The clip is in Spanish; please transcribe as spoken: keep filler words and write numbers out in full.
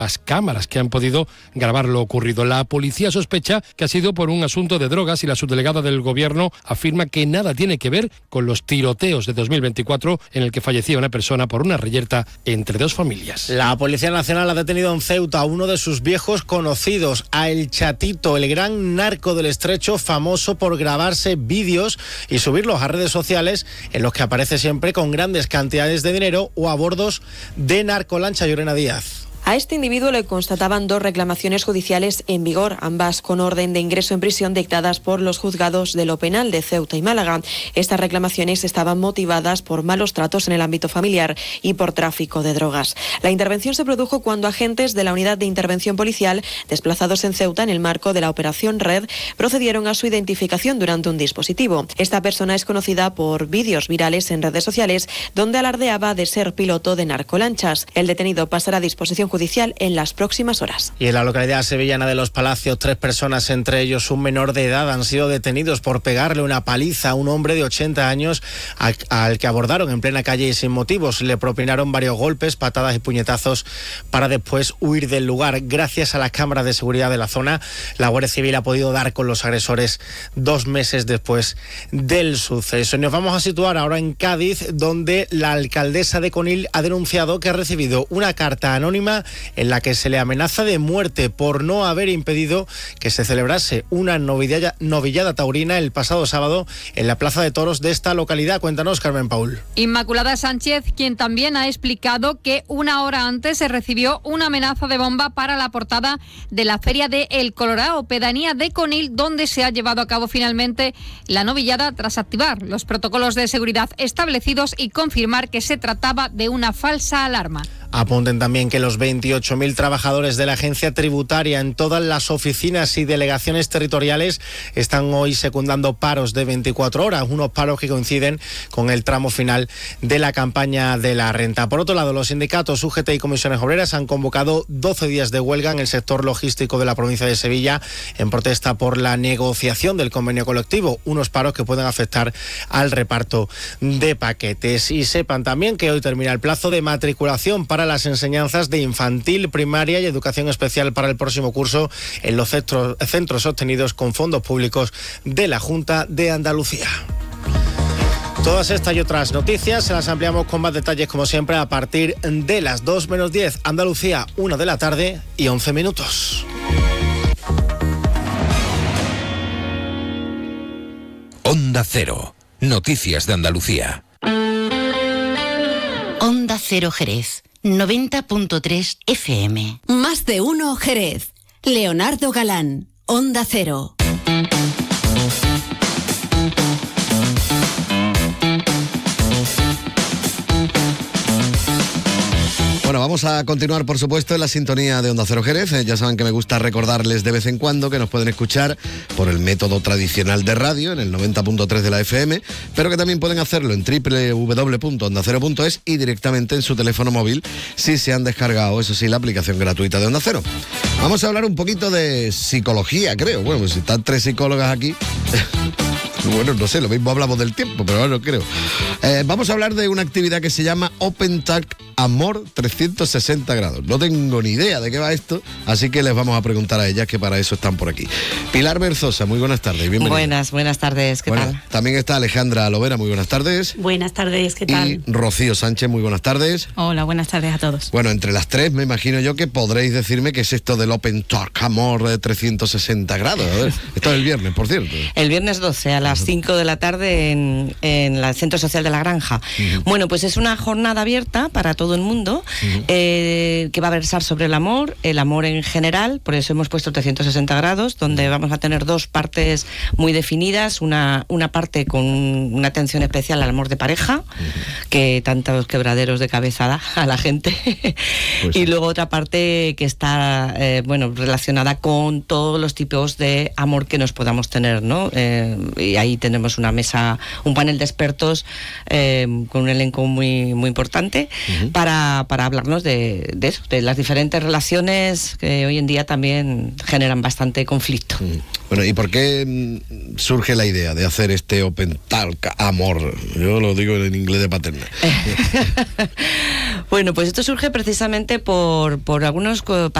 las cámaras que han podido grabar lo ocurrido. La policía sospecha que ha sido por un asunto de drogas y la subdelegada del gobierno afirma que nada tiene que ver con los tiroteos de dos mil veinticuatro en el que fallecía una persona por una reyerta entre dos familias. La Policía Nacional ha detenido en Ceuta a uno de sus viejos conocidos, a El Chatito, el gran narco del Estrecho, famoso por grabarse vídeos y subirlos a redes sociales en los que aparece siempre con grandes cantidades de dinero o a bordos de narcolancha. Llorena Díaz. A este individuo le constataban dos reclamaciones judiciales en vigor, ambas con orden de ingreso en prisión dictadas por los juzgados de lo penal de Ceuta y Málaga. Estas reclamaciones estaban motivadas por malos tratos en el ámbito familiar y por tráfico de drogas. La intervención se produjo cuando agentes de la Unidad de Intervención Policial, desplazados en Ceuta en el marco de la Operación Red, procedieron a su identificación durante un dispositivo. Esta persona es conocida por vídeos virales en redes sociales donde alardeaba de ser piloto de narcolanchas. El detenido pasará a disposición judicial en las próximas horas. Y en la localidad sevillana de Los Palacios, tres personas, entre ellos un menor de edad, han sido detenidos por pegarle una paliza a un hombre de ochenta años al, al que abordaron en plena calle y sin motivos. Le propinaron varios golpes, patadas y puñetazos para después huir del lugar. Gracias a las cámaras de seguridad de la zona, la Guardia Civil ha podido dar con los agresores dos meses después del suceso. Y nos vamos a situar ahora en Cádiz, donde la alcaldesa de Conil ha denunciado que ha recibido una carta anónima en la que se le amenaza de muerte por no haber impedido que se celebrase una novillada, novillada taurina el pasado sábado en la Plaza de Toros de esta localidad. Cuéntanos, Carmen Paul. Inmaculada Sánchez, quien también ha explicado que una hora antes se recibió una amenaza de bomba para la portada de la Feria de El Colorado, pedanía de Conil, donde se ha llevado a cabo finalmente la novillada tras activar los protocolos de seguridad establecidos y confirmar que se trataba de una falsa alarma. Apunten también que los veintiocho mil trabajadores de la agencia tributaria en todas las oficinas y delegaciones territoriales están hoy secundando paros de veinticuatro horas, unos paros que coinciden con el tramo final de la campaña de la renta. Por otro lado, los sindicatos U G T y comisiones obreras han convocado doce días de huelga en el sector logístico de la provincia de Sevilla en protesta por la negociación del convenio colectivo, unos paros que pueden afectar al reparto de paquetes. Y sepan también que hoy termina el plazo de matriculación para las enseñanzas de infantil, primaria y educación especial para el próximo curso en los centros, centros sostenidos con fondos públicos de la Junta de Andalucía. Todas estas y otras noticias se las ampliamos con más detalles, como siempre, a partir de las dos menos diez, Andalucía, una de la tarde y once minutos. Onda Cero, noticias de Andalucía. Onda Cero Jerez, noventa punto tres F M. Más de uno Jerez. Leonardo Galán, Onda Cero. Bueno, vamos a continuar, por supuesto, en la sintonía de Onda Cero Jerez. Eh, ya saben que me gusta recordarles de vez en cuando que nos pueden escuchar por el método tradicional de radio, en el noventa punto tres de la F M, pero que también pueden hacerlo en doble u doble u doble u punto onda cero punto es y directamente en su teléfono móvil si se han descargado, eso sí, la aplicación gratuita de Onda Cero. Vamos a hablar un poquito de psicología, creo. Bueno, pues si están tres psicólogas aquí... Bueno, no sé, lo mismo hablamos del tiempo, pero ahora no creo. Eh, vamos a hablar de una actividad que se llama Open Talk Amor trescientos sesenta grados. No tengo ni idea de qué va esto, así que les vamos a preguntar a ellas, que para eso están por aquí. Pilar Berzosa, muy buenas tardes, bienvenida. Buenas, buenas tardes, ¿qué bueno, tal? También está Alejandra Lovera, muy buenas tardes. Buenas tardes, ¿qué tal? Y Rocío Sánchez, muy buenas tardes. Hola, buenas tardes a todos. Bueno, entre las tres me imagino yo que podréis decirme qué es esto del Open Talk Amor de trescientos sesenta grados. A ver, esto es el viernes, por cierto. El viernes doce a las cinco de la tarde en, en el Centro Social de la Granja. Uh-huh. Bueno, pues es una jornada abierta para todo el mundo, uh-huh. eh, que va a versar sobre el amor, el amor en general, por eso hemos puesto trescientos sesenta grados, donde vamos a tener dos partes muy definidas, una, una parte con una atención especial al amor de pareja, uh-huh. que tantos quebraderos de cabeza da a la gente, pues y sí. Luego otra parte que está, eh, bueno, relacionada con todos los tipos de amor que nos podamos tener, ¿no? Eh, y ahí tenemos una mesa, un panel de expertos eh, con un elenco muy, muy importante uh-huh. para, para hablarnos de, de eso, de las diferentes relaciones que hoy en día también generan bastante conflicto. Uh-huh. Bueno, ¿y por qué surge la idea de hacer este Open Talk Amor? Yo lo digo en inglés de paterna. Bueno, pues esto surge precisamente por, por algunos